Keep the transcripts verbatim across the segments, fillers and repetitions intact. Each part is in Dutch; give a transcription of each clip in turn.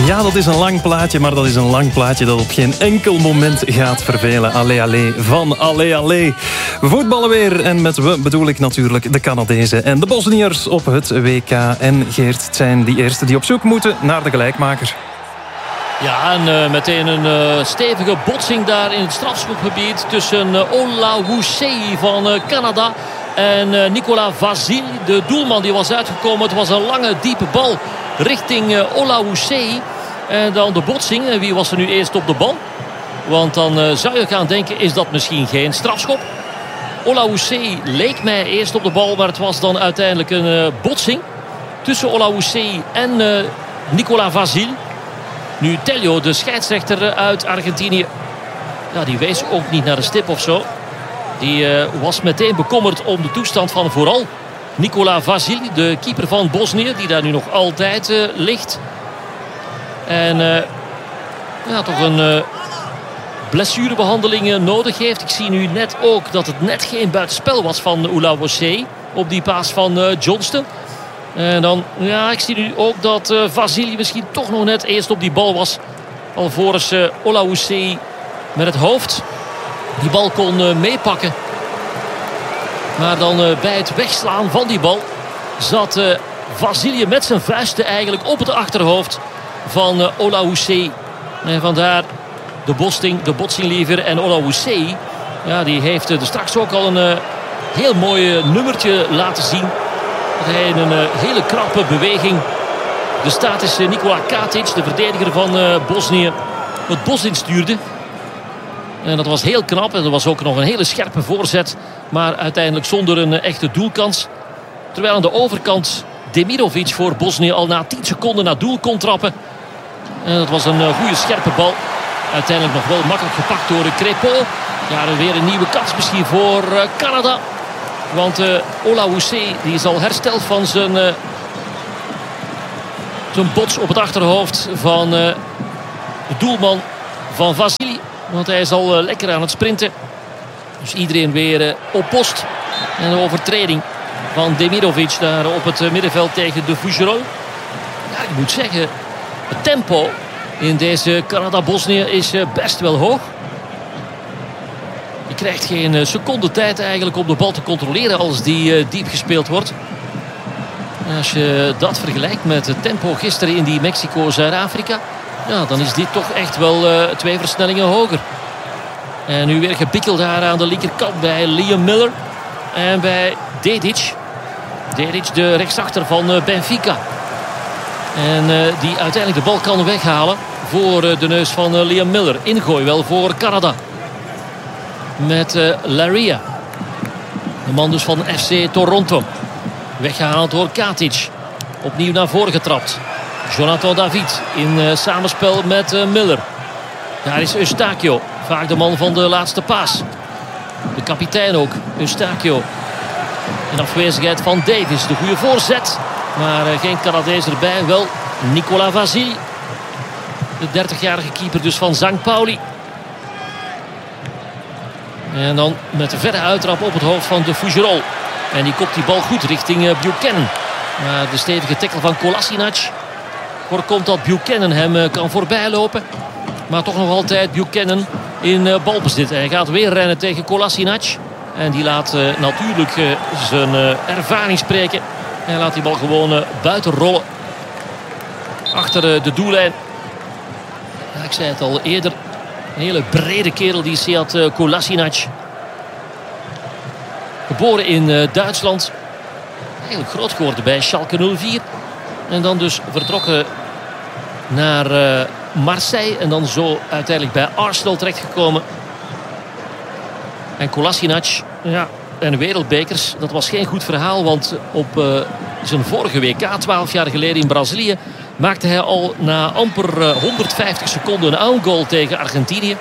Ja, dat is een lang plaatje, maar dat is een lang plaatje dat op geen enkel moment gaat vervelen. Allee, allee, van allee, allee. We voetballen weer en met we bedoel ik natuurlijk de Canadezen en de Bosniërs op het W K. En Geert, het zijn die eerste die op zoek moeten naar de gelijkmaker. Ja, en uh, meteen een uh, stevige botsing daar in het strafschopgebied tussen uh, Olawusi van uh, Canada en uh, Nicolas Vasil, de doelman die was uitgekomen. Het was een lange, diepe bal richting uh, Olawusi. En dan de botsing. En wie was er nu eerst op de bal? Want dan uh, zou je gaan denken, is dat misschien geen strafschop? Olawusi leek mij eerst op de bal, maar het was dan uiteindelijk een uh, botsing tussen Olawusi en uh, Nicolas Vasil. Nu Tello, de scheidsrechter uit Argentinië, ja, die wees ook niet naar de stip of zo. Die uh, was meteen bekommerd om de toestand van vooral Nicolas Vasil, de keeper van Bosnië, die daar nu nog altijd uh, ligt. En uh, ja, toch een uh, blessurebehandeling uh, nodig heeft. Ik zie nu net ook dat het net geen buitenspel was van Olawusi op die paas van uh, Johnston. En dan, ja, ik zie nu ook dat uh, Vasili misschien toch nog net eerst op die bal was. Alvorens uh, Olawusi met het hoofd die bal kon uh, meepakken. Maar dan uh, bij het wegslaan van die bal zat uh, Vasili met zijn vuisten eigenlijk op het achterhoofd van uh, Olawusi. En vandaar de botsing, de botsing liever. En Olawusi, ja, die heeft uh, er straks ook al een uh, heel mooi uh, nummertje laten zien. Dat hij in een uh, hele krappe beweging de statische Nikola Katic, de verdediger van uh, Bosnië, het bos instuurde. En dat was heel knap. En er was ook nog een hele scherpe voorzet. Maar uiteindelijk zonder een uh, echte doelkans. Terwijl aan de overkant Demirovic voor Bosnië al na tien seconden naar doel kon trappen. En dat was een uh, goede scherpe bal. Uiteindelijk nog wel makkelijk gepakt door uh, Crépeau. Ja, weer een nieuwe kans misschien voor uh, Canada. Want uh, Olawusi die is al hersteld van zijn, uh, zijn bots op het achterhoofd van uh, de doelman van Vasili. Want hij is al uh, lekker aan het sprinten. Dus iedereen weer uh, op post. En een overtreding van Demirovic daar op het uh, middenveld tegen de Fougerolles. Ja, ik moet zeggen, het tempo in deze Canada-Bosnië is uh, best wel hoog. Je krijgt geen seconde tijd eigenlijk om de bal te controleren als die uh, diep gespeeld wordt. En als je dat vergelijkt met het tempo gisteren in die Mexico-Zuid-Afrika, ja, dan is dit toch echt wel uh, twee versnellingen hoger. En nu weer gebikkel daar aan de linkerkant bij Liam Miller en bij Dedic. Dedic, de rechtsachter van uh, Benfica. En uh, die uiteindelijk de bal kan weghalen voor uh, de neus van uh, Liam Miller. Ingooi wel voor Canada. Met uh, Laria. De man dus van F C Toronto. Weggehaald door Katic. Opnieuw naar voren getrapt. Jonathan David in uh, samenspel met uh, Miller. Daar is Eustachio. Vaak de man van de laatste paas. De kapitein ook. Eustachio. In afwezigheid van Davis. De goede voorzet. Maar uh, geen Canadees erbij. Wel Nicolas Vasil. De dertigjarige keeper dus van Sankt Pauli. En dan met de verre uittrap op het hoofd van de Fougerolles. En die kopt die bal goed richting uh, Buchanan. Maar de stevige tackle van Kolasinac voorkomt dat Buchanan hem uh, kan voorbijlopen. Maar toch nog altijd Buchanan in uh, balbezit. Hij gaat weer rennen tegen Kolasinac. En die laat uh, natuurlijk uh, zijn uh, ervaring spreken. En laat die bal gewoon uh, buiten rollen. Achter uh, de doellijn. Ja, ik zei het al eerder. Een hele brede kerel, die Sead uh, Kolasinac. Geboren in uh, Duitsland. Eigenlijk groot geworden bij Schalke nul vier. En dan dus vertrokken naar uh, Marseille. En dan zo uiteindelijk bij Arsenal terechtgekomen. En Kolasinac, ja, en wereldbekers, dat was geen goed verhaal. Want op uh, zijn vorige W K, twaalf jaar geleden in Brazilië, maakte hij al na amper uh, honderdvijftig seconden een own goal tegen Argentinië.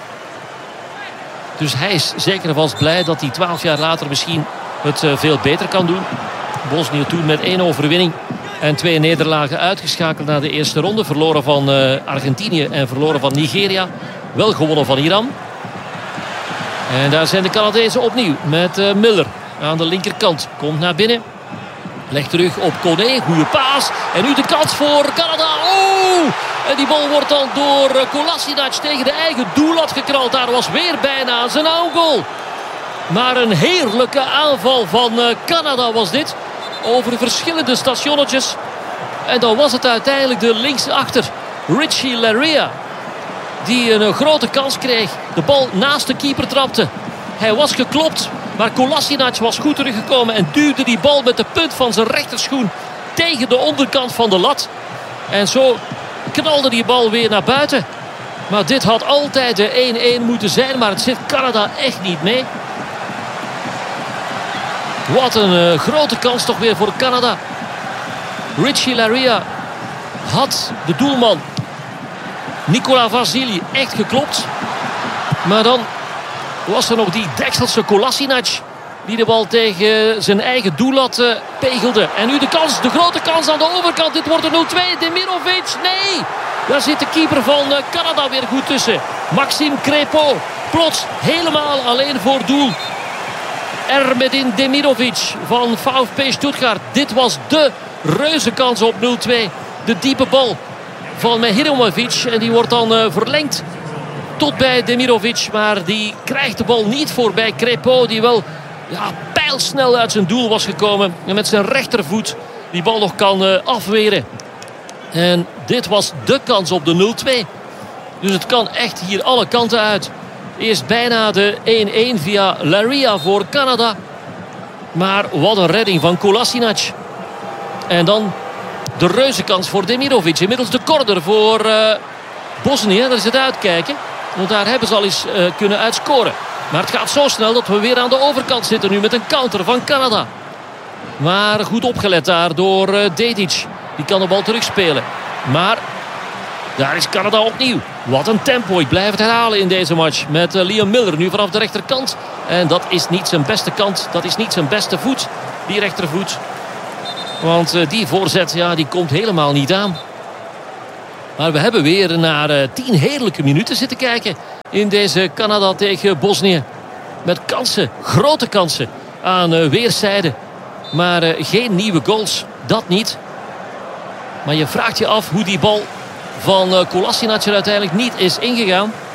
Dus hij is zeker en vast blij dat hij twaalf jaar later misschien het uh, veel beter kan doen. Bosnië toen met één overwinning en twee nederlagen uitgeschakeld na de eerste ronde. Verloren van uh, Argentinië en verloren van Nigeria. Wel gewonnen van Iran. En daar zijn de Canadezen opnieuw met uh, Miller aan de linkerkant. Komt naar binnen. Legt terug op Koné. Goede paas. En nu de kans voor Canada. Oh! En die bal wordt dan door Kolasinac tegen de eigen doellat geknald. Daar was weer bijna zijn goal. Maar een heerlijke aanval van Canada was dit. Over verschillende stationnetjes. En dan was het uiteindelijk de linksachter Richie Laryea die een grote kans kreeg. De bal naast de keeper trapte. Hij was geklopt. Maar Kolasinac was goed teruggekomen. En duwde die bal met de punt van zijn rechterschoen tegen de onderkant van de lat. En zo knalde die bal weer naar buiten. Maar dit had altijd de één-één moeten zijn. Maar het zit Canada echt niet mee. Wat een uh, grote kans toch weer voor Canada. Richie Laryea had de doelman Nicola Vasili echt geklopt. Maar dan was er nog die Dekselse Kolasinac die de bal tegen zijn eigen doellat uh, pegelde. En nu de kans, de grote kans aan de overkant. Dit wordt een nul twee. Demirovic, nee! Daar zit de keeper van uh, Canada weer goed tussen. Maxime Crépeau, plots helemaal alleen voor doel. Ermedin Demirovic van VfB Stuttgart. Dit was de reuze kans op nul twee. De diepe bal van Mehirimovic. En die wordt dan uh, verlengd tot bij Demirovic. Maar die krijgt de bal niet voorbij Crépeau. Die wel ja, pijlsnel uit zijn doel was gekomen. En met zijn rechtervoet die bal nog kan uh, afweren. En dit was de kans op de nul twee. Dus het kan echt hier alle kanten uit. Eerst bijna de één-één via Laryea voor Canada. Maar wat een redding van Kolasinac. En dan de reuzenkans voor Demirovic. Inmiddels de corner voor uh, Bosnië. Daar is het uitkijken. Want daar hebben ze al eens uh, kunnen uitscoren. Maar het gaat zo snel dat we weer aan de overkant zitten nu met een counter van Canada. Maar goed opgelet daar door uh, Dedic. Die kan de bal terugspelen. Maar daar is Canada opnieuw. Wat een tempo. Ik blijf het herhalen in deze match. Met uh, Liam Miller nu vanaf de rechterkant. En dat is niet zijn beste kant. Dat is niet zijn beste voet. Die rechtervoet. Want uh, die voorzet, ja, die komt helemaal niet aan. Maar we hebben weer naar uh, tien heerlijke minuten zitten kijken. In deze Canada tegen Bosnië. Met kansen, grote kansen aan uh, weerszijden. Maar uh, geen nieuwe goals. Dat niet. Maar je vraagt je af hoe die bal van uh, Kolasinac er uiteindelijk niet is ingegaan.